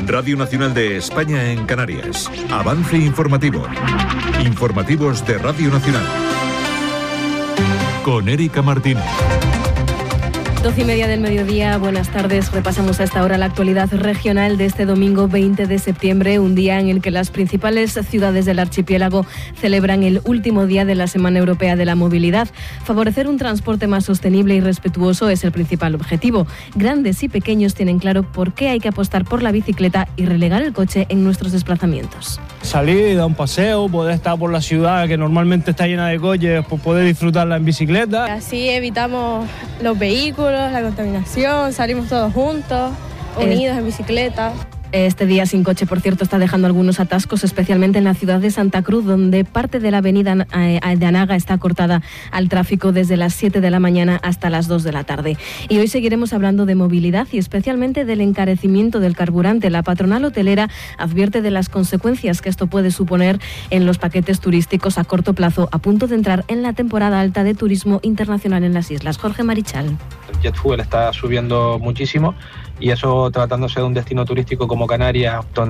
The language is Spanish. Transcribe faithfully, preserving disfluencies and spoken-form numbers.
Radio Nacional de España en Canarias. Avance informativo. Informativos de Radio Nacional. Con Erika Martínez. Doce y media del mediodía, buenas tardes. Repasamos a esta hora la actualidad regional de este domingo veinte de septiembre, un día en el que las principales ciudades del archipiélago celebran el último día de la Semana Europea de la Movilidad. Favorecer un transporte más sostenible y respetuoso es el principal objetivo. Grandes y pequeños tienen claro por qué hay que apostar por la bicicleta y relegar el coche en nuestros desplazamientos. Salir, dar un paseo, poder estar por la ciudad que normalmente está llena de coches, pues poder disfrutarla en bicicleta. Así evitamos los vehículos, la contaminación, salimos todos juntos, unidos en bicicleta. Este día sin coche, por cierto, está dejando algunos atascos, especialmente en la ciudad de Santa Cruz, donde parte de la avenida de Anaga está cortada al tráfico desde las siete de la mañana hasta las dos de la tarde. Y hoy seguiremos hablando de movilidad y especialmente del encarecimiento del carburante. La patronal hotelera advierte de las consecuencias que esto puede suponer en los paquetes turísticos a corto plazo, a punto de entrar en la temporada alta de turismo internacional en las islas. Jorge Marichal. El jet fuel está subiendo muchísimo y eso, tratándose de un destino turístico como Canarias, donde